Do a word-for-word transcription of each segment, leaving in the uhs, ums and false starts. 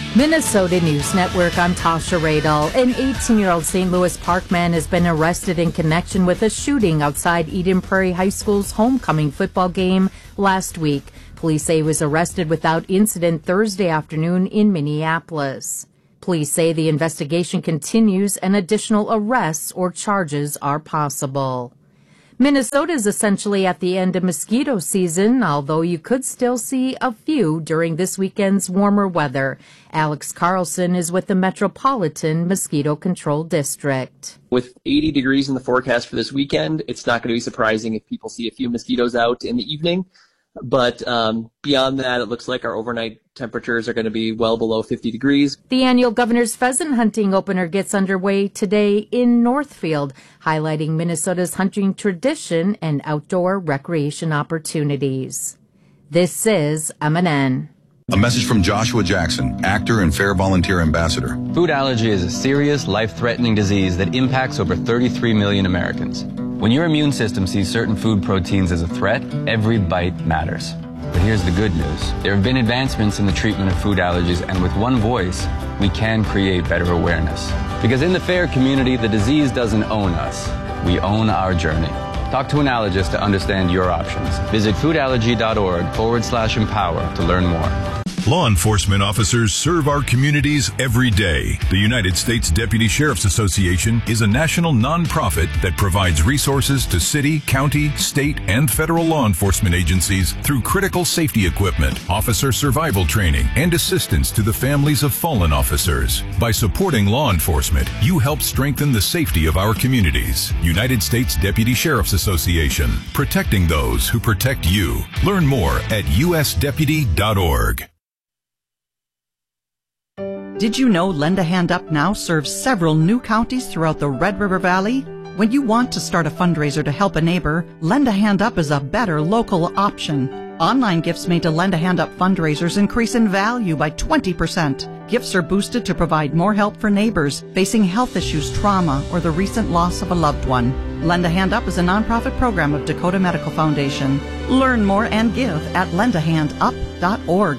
Minnesota News Network, I'm Tasha Radel. An eighteen-year-old Saint Louis Park man has been arrested in connection with a shooting outside Eden Prairie High School's homecoming football game last week. Police say he was arrested without incident Thursday afternoon in Minneapolis. Police say the investigation continues and additional arrests or charges are possible. Minnesota is essentially at the end of mosquito season, although you could still see a few during this weekend's warmer weather. Alex Carlson is with the Metropolitan Mosquito Control District. With eighty degrees in the forecast for this weekend, it's not going to be surprising if people see a few mosquitoes out in the evening. But um, beyond that, it looks like our overnight temperatures are going to be well below fifty degrees. The annual Governor's Pheasant Hunting Opener gets underway today in Northfield, highlighting Minnesota's hunting tradition and outdoor recreation opportunities. This is M N N. A message from Joshua Jackson, actor and Fair Volunteer Ambassador. Food allergy is a serious, life-threatening disease that impacts over thirty-three million Americans. When your immune system sees certain food proteins as a threat, every bite matters. But here's the good news. There have been advancements in the treatment of food allergies, and with one voice, we can create better awareness. Because in the FAIR community, the disease doesn't own us. We own our journey. Talk to an allergist to understand your options. Visit foodallergy.org forward slash empower to learn more. Law enforcement officers serve our communities every day. The United States Deputy Sheriff's Association is a national nonprofit that provides resources to city, county, state, and federal law enforcement agencies through critical safety equipment, officer survival training, and assistance to the families of fallen officers. By supporting law enforcement, you help strengthen the safety of our communities. United States Deputy Sheriff's Association, protecting those who protect you. Learn more at u s deputy dot org. Did you know Lend a Hand Up now serves several new counties throughout the Red River Valley? When you want to start a fundraiser to help a neighbor, Lend a Hand Up is a better local option. Online gifts made to Lend a Hand Up fundraisers increase in value by twenty percent. Gifts are boosted to provide more help for neighbors facing health issues, trauma, or the recent loss of a loved one. Lend a Hand Up is a nonprofit program of Dakota Medical Foundation. Learn more and give at lend a hand up dot org.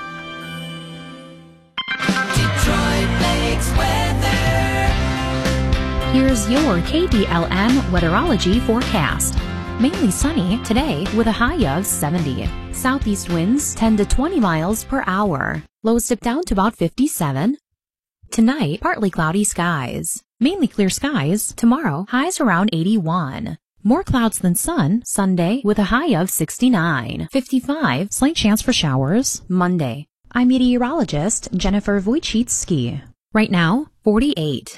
Here's your K D L M weatherology forecast. Mainly sunny today with a high of seventy. Southeast winds ten to twenty miles per hour. Lows dip down to about fifty-seven. Tonight, partly cloudy skies. Mainly clear skies. Tomorrow, highs around eighty-one. More clouds than sun Sunday with a high of sixty-nine. fifty-five, slight chance for showers Monday. I'm meteorologist Jennifer Wojcicki. Right now, forty-eight.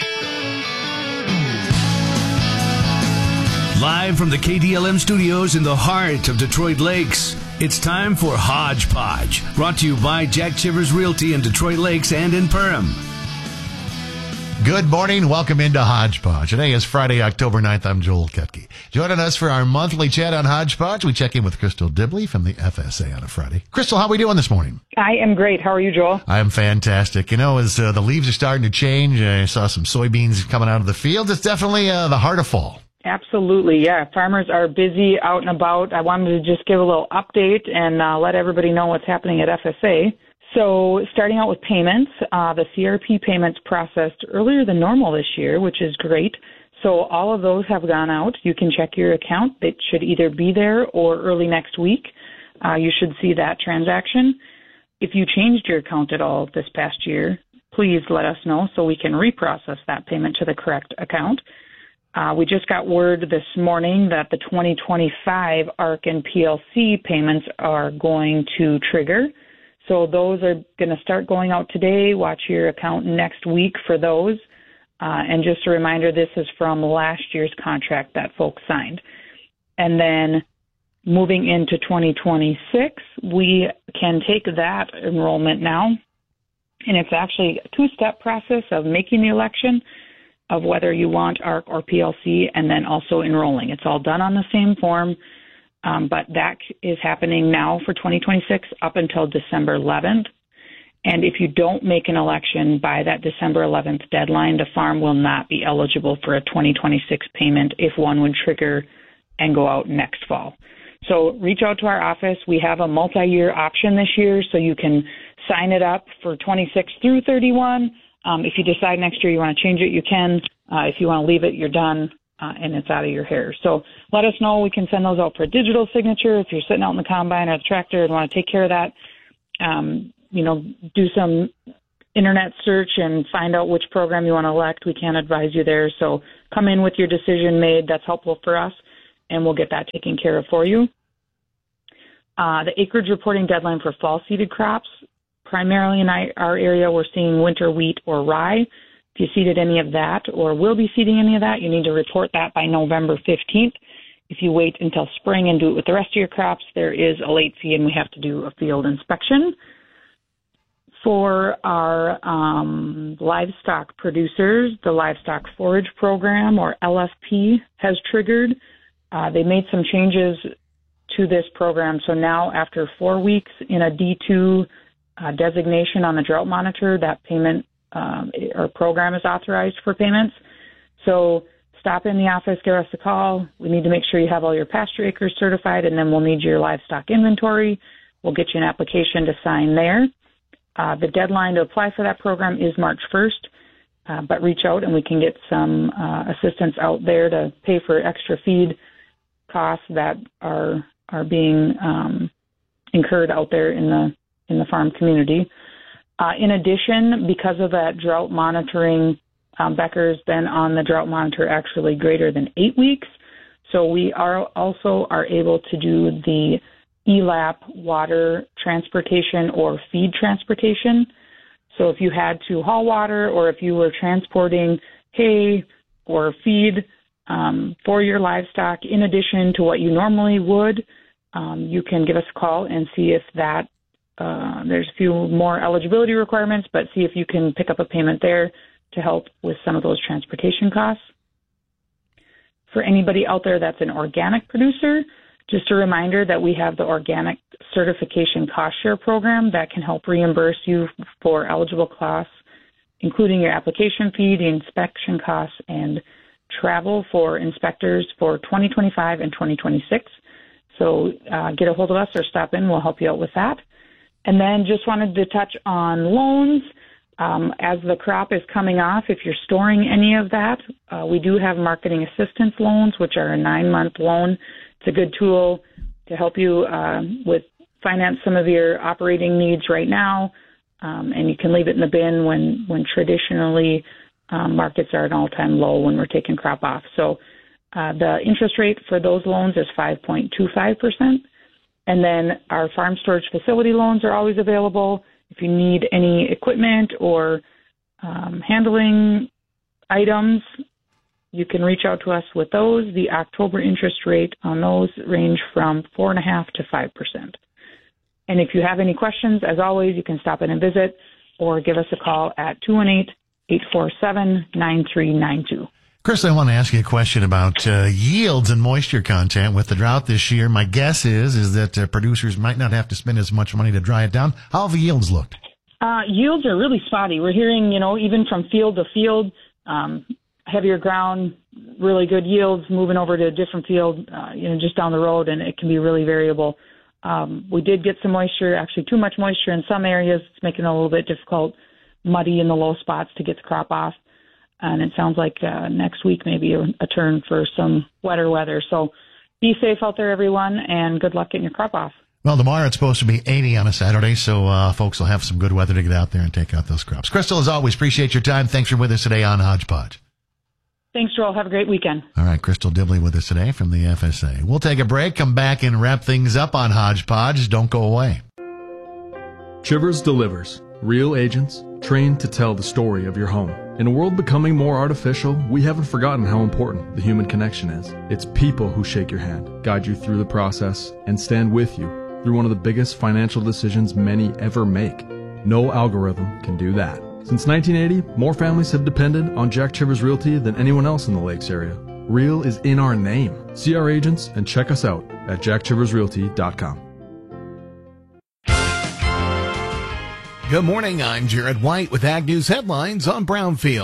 Live from the K D L M studios in the heart of Detroit Lakes, it's time for Hodgepodge, brought to you by Jack Chivers Realty in Detroit Lakes and in Perham. Good morning. Welcome into Hodgepodge. Today is Friday, October ninth. I'm Joel Ketke. Joining us for our monthly chat on Hodgepodge, we check in with Crystal Dibley from the F S A on a Friday. Crystal, how are we doing this morning? I am great. How are you, Joel? I'm fantastic. You know, as uh, the leaves are starting to change, I saw some soybeans coming out of the field. It's definitely uh, the heart of fall. Absolutely, yeah. Farmers are busy out and about. I wanted to just give a little update and uh, let everybody know what's happening at F S A. So starting out with payments, uh, the C R P payments processed earlier than normal this year, which is great. So all of those have gone out. You can check your account. It should either be there or early next week. Uh, you should see that transaction. If you changed your account at all this past year, please let us know so we can reprocess that payment to the correct account. Uh, we just got word this morning that the twenty twenty-five A R C and P L C payments are going to trigger. So those are going to start going out today. Watch your account next week for those. Uh, and just a reminder, this is from last year's contract that folks signed. And then moving into twenty twenty-six, we can take that enrollment now. And it's actually a two-step process of making the election, of whether you want A R C or P L C, and then also enrolling. It's all done on the same form, um, but that is happening now for twenty twenty-six up until December eleventh. And if you don't make an election by that December eleventh deadline, the farm will not be eligible for a twenty twenty-six payment if one would trigger and go out next fall. So reach out to our office. We have a multi-year option this year, so you can sign it up for twenty-six through thirty-one. Um, if you decide next year you want to change it, you can. Uh, if you want to leave it, you're done, uh, and it's out of your hair. So let us know. We can send those out for a digital signature. If you're sitting out in the combine or the tractor and want to take care of that, um, you know, do some internet search and find out which program you want to elect. We can advise you there. So come in with your decision made. That's helpful for us, and we'll get that taken care of for you. Uh, the acreage reporting deadline for fall seeded crops, primarily in our area, we're seeing winter wheat or rye. If you seeded any of that or will be seeding any of that, you need to report that by November fifteenth. If you wait until spring and do it with the rest of your crops, there is a late fee and we have to do a field inspection. For our um, livestock producers, the Livestock Forage Program, or L F P, has triggered. Uh, they made some changes to this program. So now after four weeks in a D two uh, designation on the drought monitor, that payment um, or program is authorized for payments. So stop in the office, give us a call. We need to make sure you have all your pasture acres certified, and then we'll need your livestock inventory. We'll get you an application to sign there. Uh, the deadline to apply for that program is March first, uh, but reach out and we can get some uh, assistance out there to pay for extra feed costs that are are being um, incurred out there in the in the farm community. Uh, in addition, because of that drought monitoring, um, Becker's been on the drought monitor actually greater than eight weeks. So we are also are able to do the E L A P water transportation or feed transportation. So if you had to haul water or if you were transporting hay or feed um, for your livestock in addition to what you normally would, um, you can give us a call and see if that uh, there's a few more eligibility requirements, but see if you can pick up a payment there to help with some of those transportation costs. For anybody out there that's an organic producer, just a reminder that we have the Organic Certification Cost Share Program that can help reimburse you for eligible costs, including your application fee, the inspection costs, and travel for inspectors for twenty twenty-five and twenty twenty-six. So uh, get a hold of us or stop in. We'll help you out with that. And then just wanted to touch on loans. Um, as the crop is coming off, if you're storing any of that, uh, we do have marketing assistance loans, which are a nine-month loan. It's a good tool to help you uh, with finance some of your operating needs right now, um, and you can leave it in the bin when, when traditionally um, markets are at an all-time low when we're taking crop off. So uh, the interest rate for those loans is five point two five percent, and then our farm storage facility loans are always available. If you need any equipment or um, handling items, you can reach out to us with those. The October interest rate on those range from four point five to five percent. And if you have any questions, as always, you can stop in and visit or give us a call at two one eight, eight four seven, nine three nine two. Chris, I want to ask you a question about uh, yields and moisture content with the drought this year. My guess is is that uh, producers might not have to spend as much money to dry it down. How have the yields looked? Uh, yields are really spotty. We're hearing, you know, even from field to field, um, heavier ground, really good yields, moving over to a different field, uh, you know, just down the road, and it can be really variable. Um, we did get some moisture, actually too much moisture in some areas. It's making it a little bit difficult, muddy in the low spots to get the crop off. And it sounds like uh, next week maybe a, a turn for some wetter weather. So be safe out there, everyone, and good luck getting your crop off. Well, tomorrow it's supposed to be eighty on a Saturday, so uh, folks will have some good weather to get out there and take out those crops. Crystal, as always, appreciate your time. Thanks for with us today on Hodgepodge. Thanks, Joel. Have a great weekend. All right, Crystal Dibley with us today from the F S A. We'll take a break, come back, and wrap things up on Hodgepodge. Don't go away. Chivers delivers. Real agents trained to tell the story of your home. In a world becoming more artificial, we haven't forgotten how important the human connection is. It's people who shake your hand, guide you through the process, and stand with you through one of the biggest financial decisions many ever make. No algorithm can do that. Since nineteen eighty, more families have depended on Jack Chivers Realty than anyone else in the Lakes area. Real is in our name. See our agents and check us out at jack chivers realty dot com. Good morning, I'm Jared White with Ag News headlines on Brownfield.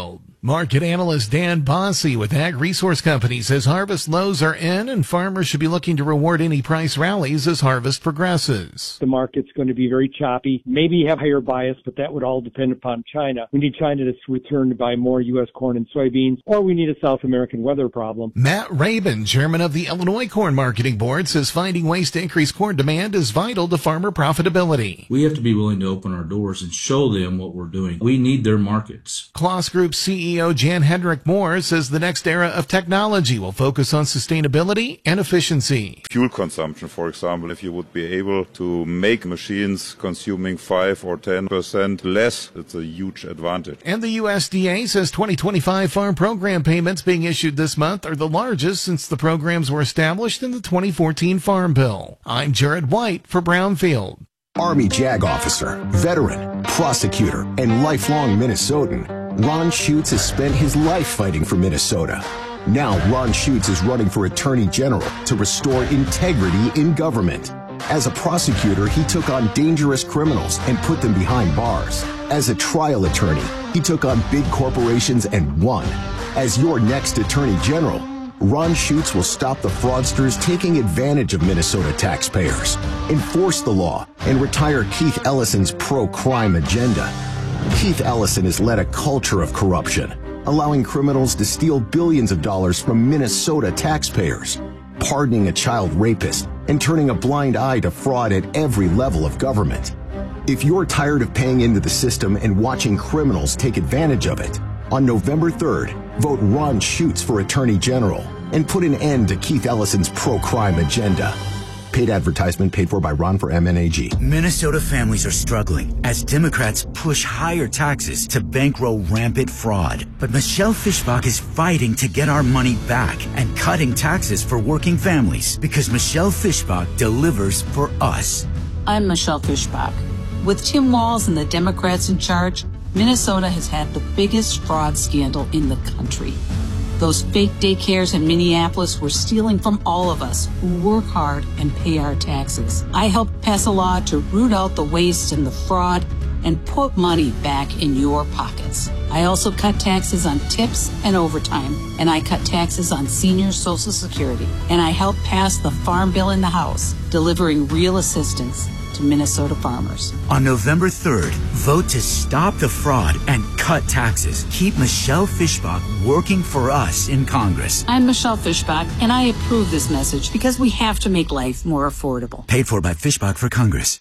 Market analyst Dan Bossy with Ag Resource Company says harvest lows are in and farmers should be looking to reward any price rallies as harvest progresses. The market's going to be very choppy. Maybe you have higher bias, but that would all depend upon China. We need China to return to buy more U S corn and soybeans, or we need a South American weather problem. Matt Rabin, chairman of the Illinois Corn Marketing Board, says finding ways to increase corn demand is vital to farmer profitability. We have to be willing to open our doors and show them what we're doing. We need their markets. Kloss Group C E O Jan Hendrick Moore says the next era of technology will focus on sustainability and efficiency. Fuel consumption, for example, if you would be able to make machines consuming five or ten percent less, it's a huge advantage. And the U S D A says twenty twenty-five farm program payments being issued this month are the largest since the programs were established in the twenty fourteen Farm Bill. I'm Jared White for Brownfield. Army JAG officer, veteran, prosecutor, and lifelong Minnesotan, Ron Schutz has spent his life fighting for Minnesota. Now Ron Schutz is running for Attorney General to restore integrity in government. As a prosecutor, he took on dangerous criminals and put them behind bars. As a trial attorney, he took on big corporations and won. As your next Attorney General, Ron Schutz will stop the fraudsters taking advantage of Minnesota taxpayers, enforce the law, and retire Keith Ellison's pro-crime agenda. Keith Ellison has led a culture of corruption, allowing criminals to steal billions of dollars from Minnesota taxpayers, pardoning a child rapist, and turning a blind eye to fraud at every level of government. If you're tired of paying into the system and watching criminals take advantage of it, on November third, vote Ron Schutz for Attorney General and put an end to Keith Ellison's pro-crime agenda. Paid advertisement paid for by Ron for M N A G. Minnesota families are struggling as Democrats push higher taxes to bankroll rampant fraud. But Michelle Fischbach is fighting to get our money back and cutting taxes for working families because Michelle Fischbach delivers for us. I'm Michelle Fischbach. With Tim Walz and the Democrats in charge, Minnesota has had the biggest fraud scandal in the country. Those fake daycares in Minneapolis were stealing from all of us who work hard and pay our taxes. I helped pass a law to root out the waste and the fraud and put money back in your pockets. I also cut taxes on tips and overtime, and I cut taxes on senior Social Security. And I helped pass the Farm Bill in the House, delivering real assistance to Minnesota farmers. On November third, vote to stop the fraud and cut taxes. Keep Michelle Fischbach working for us in Congress. I'm Michelle Fischbach, and I approve this message because we have to make life more affordable. Paid for by Fischbach for Congress.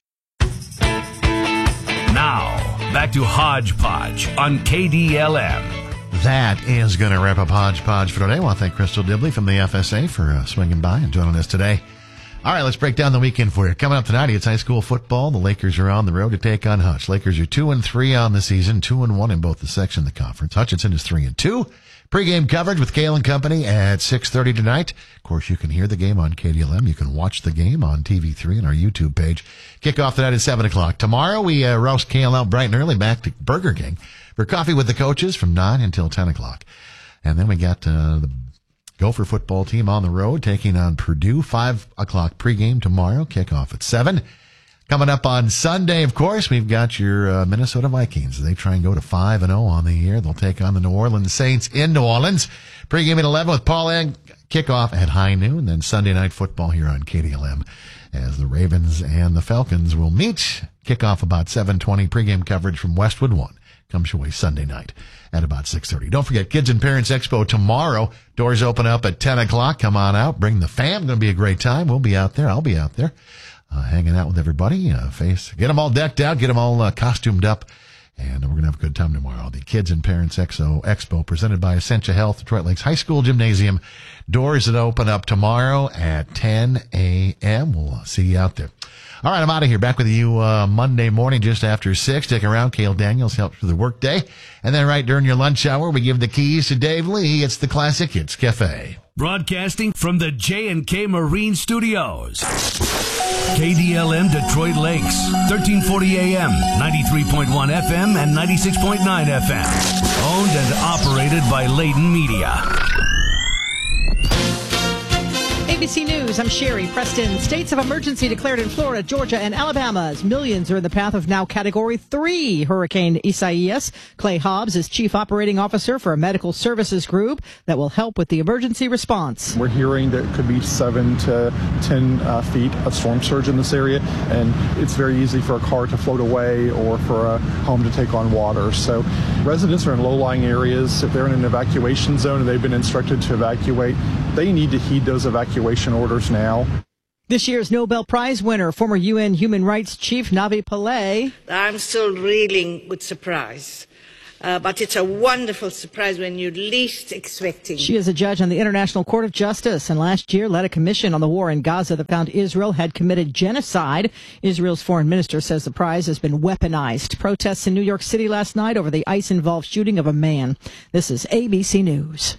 Now, back to Hodgepodge on K D L M. That is going to wrap up Hodgepodge for today. I want to thank Crystal Dibley from the F S A for uh, swinging by and joining us today. All right, let's break down the weekend for you. Coming up tonight, it's high school football. The Lakers are on the road to take on Hutch. Lakers are two and three on the season, two and one in both the section and the conference. Hutchinson is three and two. Pre-game coverage with Kale and Company at six thirty tonight. Of course, you can hear the game on K D L M. You can watch the game on T V three and our YouTube page. Kickoff tonight at seven o'clock. Tomorrow, we uh, roast Kale out bright and early back to Burger King for coffee with the coaches from nine until ten o'clock. And then we got uh, the Gopher football team on the road taking on Purdue. five o'clock pregame tomorrow. Kickoff at seven. Coming up on Sunday, of course, we've got your uh, Minnesota Vikings. They try and go to five and oh on the year. They'll take on the New Orleans Saints in New Orleans. Pregame at eleven with Paul Egg. Kickoff at high noon. Then Sunday night football here on K D L M as the Ravens and the Falcons will meet. Kickoff about seven twenty. Pregame coverage from Westwood One comes your way Sunday night at about six thirty. Don't forget Kids and Parents Expo tomorrow. Doors open up at ten o'clock. Come on out. Bring the fam. Going to be a great time. We'll be out there. I'll be out there. Uh, hanging out with everybody, uh, face, get them all decked out, get them all uh, costumed up, and we're going to have a good time tomorrow. The Kids and Parents Expo, Expo presented by Essentia Health, Detroit Lakes High School Gymnasium. Doors that open up tomorrow at ten a.m. We'll see you out there. All right, I'm out of here. Back with you uh, Monday morning just after six. Stick around. Cale Daniels helps with the workday. And then right during your lunch hour, we give the keys to Dave Lee. It's the Classic Hits Cafe. Broadcasting from the J and K Marine Studios. K D L M Detroit Lakes, thirteen forty A M, ninety-three point one F M and ninety-six point nine F M. Owned and operated by Layton Media. A B C News, I'm Sherry Preston. States of emergency declared in Florida, Georgia, and Alabama as millions are in the path of now Category three Hurricane Isaias. Clay Hobbs is Chief Operating Officer for a medical services group that will help with the emergency response. We're hearing that it could be seven to ten uh, feet of storm surge in this area, and it's very easy for a car to float away or for a home to take on water. So residents are in low-lying areas. If they're in an evacuation zone and they've been instructed to evacuate, they need to heed those evacuation orders now. This year's Nobel Prize winner, former U N Human Rights Chief Navi Pillay. I'm still reeling with surprise. Uh, but it's a wonderful surprise when you're least expecting. She is a judge on the International Court of Justice, and last year led a commission on the war in Gaza that found Israel had committed genocide. Israel's foreign minister says the prize has been weaponized. Protests in New York City last night over the ICE-involved shooting of a man. This is A B C News.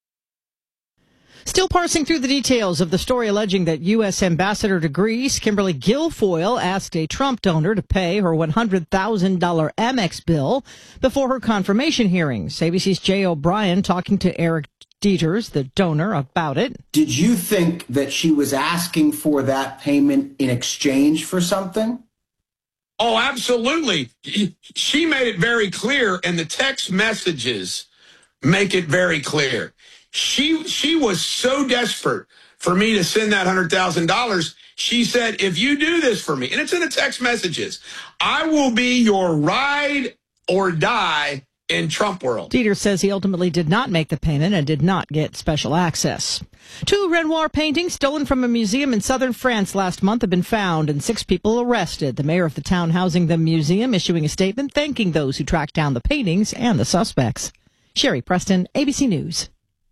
Still parsing through the details of the story alleging that U S Ambassador to Greece, Kimberly Guilfoyle, asked a Trump donor to pay her one hundred thousand dollars Amex bill before her confirmation hearings. A B C's Jay O'Brien talking to Eric Dieters, the donor, about it. Did you think that she was asking for that payment in exchange for something? Oh, absolutely. She made it very clear, and the text messages make it very clear. She she was so desperate for me to send that one hundred thousand dollars. She said, if you do this for me, and it's in the text messages, I will be your ride or die in Trump world. Dieter says he ultimately did not make the payment and did not get special access. Two Renoir paintings stolen from a museum in southern France last month have been found and six people arrested. The mayor of the town housing the museum issuing a statement thanking those who tracked down the paintings and the suspects. Sherry Preston, A B C News.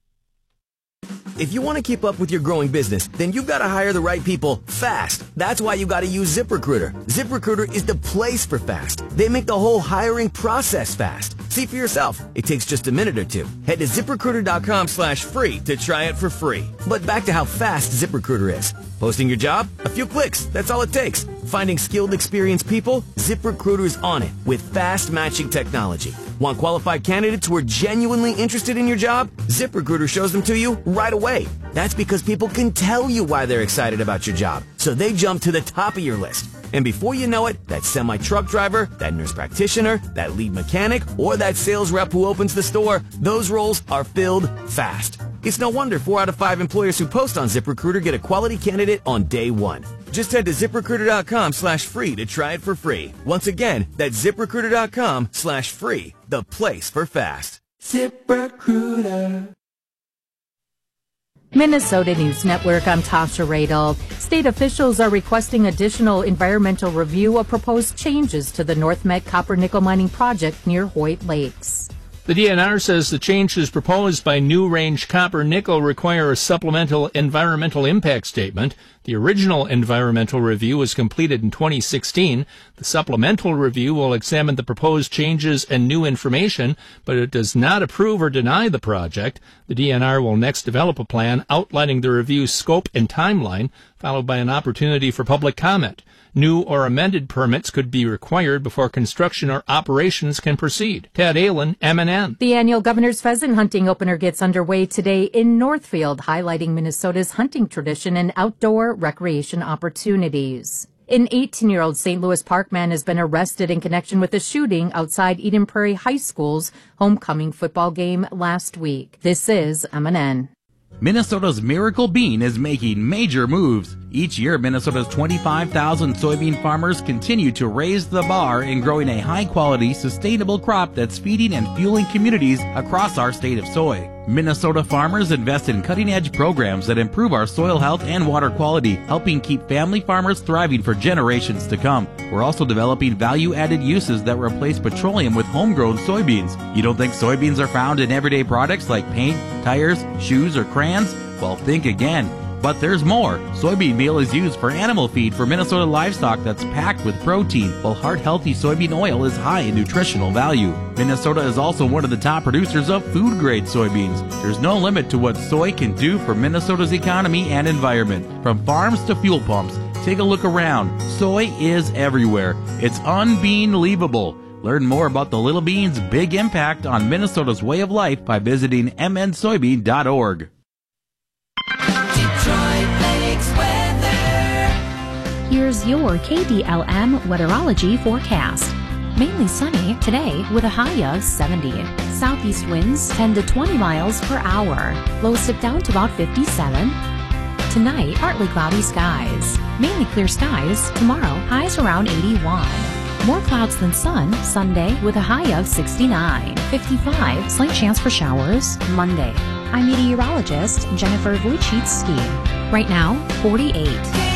If you want to keep up with your growing business, then you've got to hire the right people fast. That's why you got to use ZipRecruiter. ZipRecruiter is the place for fast. They make the whole hiring process fast. See for yourself. It takes just a minute or two. Head to ZipRecruiter.com slash free to try it for free. But back to how fast ZipRecruiter is. Posting your job? A few clicks. That's all it takes. Finding skilled, experienced people? ZipRecruiter's on it with fast matching technology. Want qualified candidates who are genuinely interested in your job? ZipRecruiter shows them to you right away. That's because people can tell you why they're excited about your job, so they jump to the top of your list. And before you know it, that semi-truck driver, that nurse practitioner, that lead mechanic, or that sales rep who opens the store, those roles are filled fast. It's no wonder four out of five employers who post on ZipRecruiter get a quality candidate on day one. Just head to ZipRecruiter.com slash free to try it for free. Once again, that's ZipRecruiter.com slash free, the place for fast. ZipRecruiter. Minnesota News Network, I'm Tasha Radel. State officials are requesting additional environmental review of proposed changes to the North Met copper nickel mining project near Hoyt Lakes. The D N R says the changes proposed by New Range Copper Nickel require a supplemental environmental impact statement. The original environmental review was completed in twenty sixteen. The supplemental review will examine the proposed changes and new information, but it does not approve or deny the project. The D N R will next develop a plan outlining the review's scope and timeline, followed by an opportunity for public comment. New or amended permits could be required before construction or operations can proceed. Ted Allen, M N N. The annual Governor's Pheasant Hunting Opener gets underway today in Northfield, highlighting Minnesota's hunting tradition and outdoor recreation opportunities. An eighteen-year-old Saint Louis Park man has been arrested in connection with a shooting outside Eden Prairie High School's homecoming football game last week. This is M N N. Minnesota's Miracle Bean is making major moves. Each year, Minnesota's twenty-five thousand soybean farmers continue to raise the bar in growing a high-quality, sustainable crop that's feeding and fueling communities across our state of soy. Minnesota farmers invest in cutting-edge programs that improve our soil health and water quality, helping keep family farmers thriving for generations to come. We're also developing value-added uses that replace petroleum with homegrown soybeans. You don't think soybeans are found in everyday products like paint, tires, shoes, or crayons? Well, think again. But there's more. Soybean meal is used for animal feed for Minnesota livestock that's packed with protein, while heart-healthy soybean oil is high in nutritional value. Minnesota is also one of the top producers of food-grade soybeans. There's no limit to what soy can do for Minnesota's economy and environment. From farms to fuel pumps, take a look around. Soy is everywhere. It's unbeanleavable. Learn more about the Little Bean's big impact on Minnesota's way of life by visiting m n soybean dot org. Detroit Here's your K D L M weatherology forecast. Mainly sunny today with a high of seventy. Southeast winds ten to twenty miles per hour. Lows dip down to about fifty-seven. Tonight, partly cloudy skies. Mainly clear skies. Tomorrow, highs around eighty-one. More clouds than sun Sunday with a high of sixty-nine. fifty-five, slight chance for showers Monday. I'm meteorologist Jennifer Wojcicki. Right now, forty-eight.